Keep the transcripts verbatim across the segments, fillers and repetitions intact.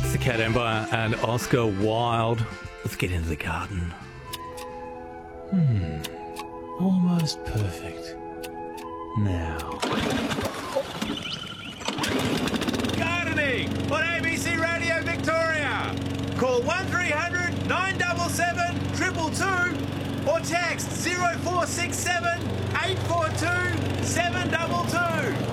It's the Cat Empire and Oscar Wilde. Let's get into the garden. Hmm. Almost perfect. Now. Gardening on A B C Radio Victoria. Call one three hundred nine seven seven two two two or text zero four six seven eight four two seven two two.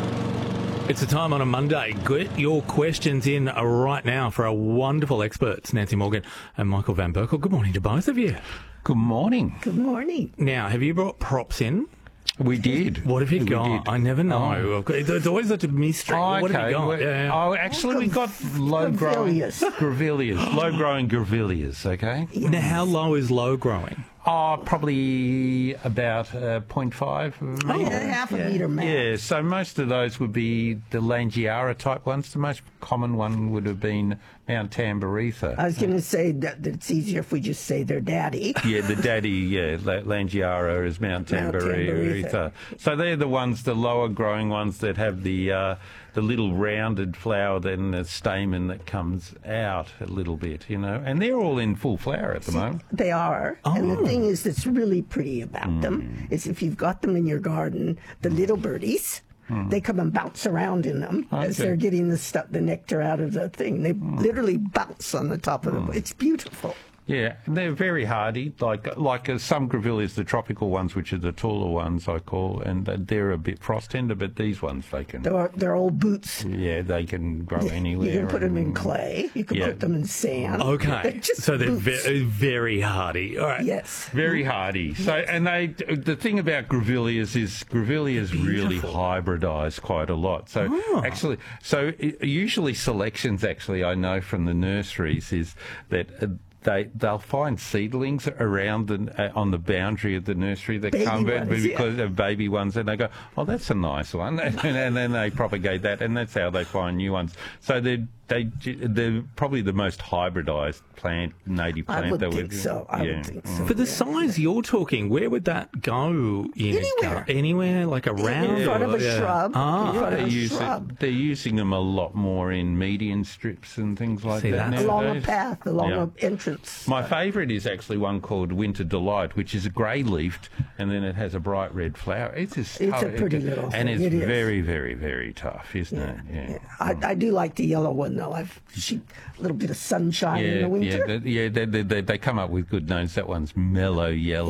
It's a time on a Monday. Get your questions in right now for our wonderful experts, Nancy Morgan and Michael Van Berkel. Good morning to both of you. Good morning. Good morning. Now, have you brought props in? We did. What have you We got? did. I never know. Oh. There's always such a mystery. Oh, What have you got? Well, Yeah, yeah. Oh, actually, we got low-growing Grevilleas. grevilleas, low-growing grevilleas. Okay. Now, how low is low growing? Oh, probably about uh, zero point five. Oh, yeah, half a metre max. Yeah, so most of those would be the Langiara type ones. The most common one would have been Mount Tamboretha. I was going to say that, that it's easier if we just say their daddy. Yeah, the daddy, yeah, La- Langiara is Mount Mount Tamboretha. Tamboretha. So they're the ones, the lower growing ones that have the uh, the little rounded flower, then the stamen that comes out a little bit, you know. And they're all in full flower at the moment. They are. And Oh. the thing is that's really pretty about Mm. them is if you've got them in your garden, the little birdies, they come and bounce around in them as Mm. Okay. Mm. they're getting the stuff, the nectar out of the thing. They literally bounce on the top of them. It's beautiful. Yeah, and they're very hardy, like like uh, some grevilleas, the tropical ones, which are the taller ones, I call, and uh, they're a bit frost tender, but these ones, they can, They're, they're old boots. yeah, they can grow anywhere. You can put them in and- clay. You can Yeah. put them in sand. They're Okay. just So they're boots. ve- very hardy. All right. Yes. Very hardy. So, and they, the thing about grevilleas is grevilleas really hybridise quite a lot. So, Oh. actually, so i- usually selections, actually, I know from the nurseries is that. Uh, they they'll find seedlings around the uh, on the boundary of the nursery that Baby come ones, because of baby ones, and they go, oh, that's a nice one, and, and then they propagate that, and that's how they find new ones. So they they they're probably the most hybridised plant, native plant. I would that think so. I yeah. would think so. For the size you're talking, where would that go? In Anywhere. A, anywhere, like around? In front of or- a yeah. shrub. Ah, In front of They're, a using, shrub. they're using them a lot more in median strips and things like See, that. that's- Along a nowadays. path, along Yeah. an entrance. My favourite is actually one called Winter Delight, which is a grey leafed, and then it has a bright red flower. It's just It's a tough. pretty It- little and thing. it's It is. very, very, very tough, isn't it? Yeah. I, I do like the yellow one though. I've she, a little bit of sunshine in Yeah, the winter. yeah, they, yeah. They, they, they, they come up with good names. That one's mellow yellow.